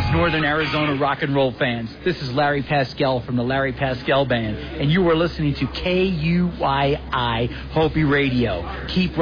Northern Arizona rock and roll fans. This is Larry Pascal from the Larry Pascal Band, and you are listening to KUYI Hopi Radio. Keep